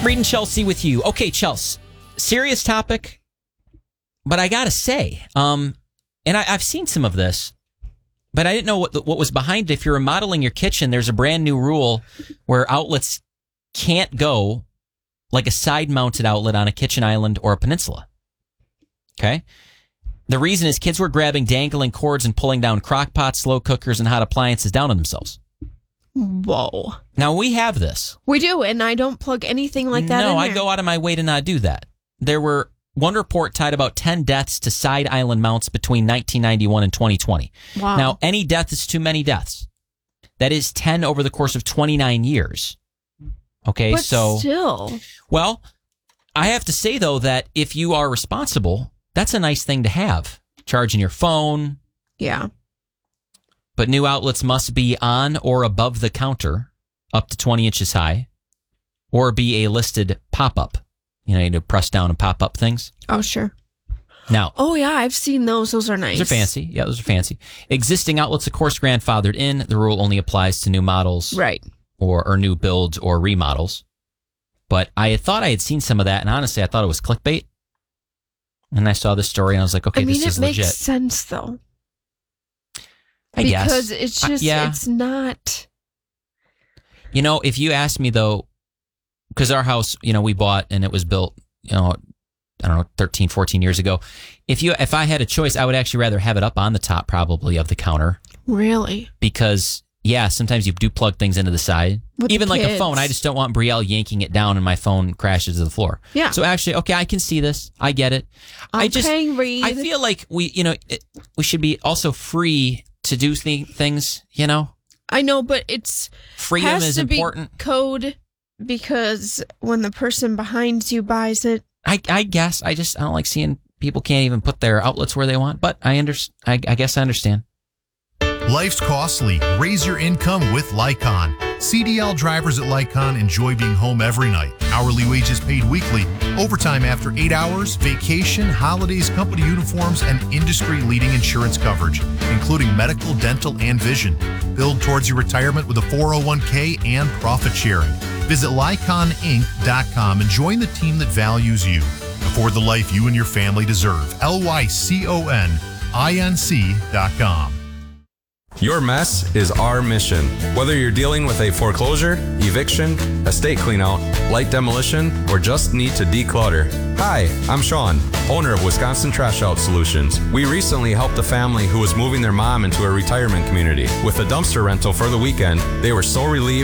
Reed and Chelsea with you. Okay, Chelsea, serious topic, but I gotta say, and I've seen some of this, but I didn't know what was behind it. If you're remodeling your kitchen, there's a brand new rule where outlets can't go like a side-mounted outlet on a kitchen island or a peninsula. Okay? The reason is kids were grabbing dangling cords and pulling down crock pots, slow cookers, and hot appliances down on themselves. Whoa. Now, we have this. We do, and I don't plug anything like that in No, there. I go out of my way to not do that. There were, one report tied about 10 deaths to side island mounts between 1991 and 2020. Wow. Now, any death is too many deaths. That is 10 over the course of 29 years. Okay, but so... still. Well, I have to say, though, that if you are responsible, that's a nice thing to have. Charging your phone. Yeah. But new outlets must be on or above the counter, up to 20 inches high, or be a listed pop-up. You know, you press down and pop up things. Oh, sure. Now. Oh, yeah, I've seen those. Those are nice. Those are fancy. Yeah, those are fancy. Existing outlets, of course, grandfathered in. The rule only applies to new models. Right. Or new builds or remodels. But I thought I had seen some of that, and honestly, I thought it was clickbait. And I saw this story, and I was like, okay, this is legit. It makes sense, though. I guess. Because it's just, it's not. You know, if you ask me, though, because our house, you know, we bought and it was built, you know, I don't know, 13, 14 years ago. If I had a choice, I would actually rather have it up on the top, probably, of the counter. Really? Because, yeah, sometimes you do plug things into the side. With even the like a kids. phone. I just don't want Brielle yanking it down and my phone crashes to the floor. Yeah. So actually, okay, I can see this. I get it. I feel like we should be also free to do things, you know? I know, but it's freedom is important. Be code, because when the person behind you buys it. I guess I don't like seeing people can't even put their outlets where they want, but I guess I understand. Life's costly. Raise your income with Lycon. CDL drivers at Lycon enjoy being home every night. Hourly wages paid weekly, overtime after 8 hours, vacation, holidays, company uniforms, and industry-leading insurance coverage, including medical, dental, and vision. Build towards your retirement with a 401k and profit sharing. Visit LyconInc.com and join the team that values you. Afford the life you and your family deserve. LYCONINC.com. Your mess is our mission. Whether you're dealing with a foreclosure, eviction, estate cleanout, light demolition, or just need to declutter. Hi, I'm Sean, owner of Wisconsin Trash Out Solutions. We recently helped a family who was moving their mom into a retirement community. With a dumpster rental for the weekend, they were so relieved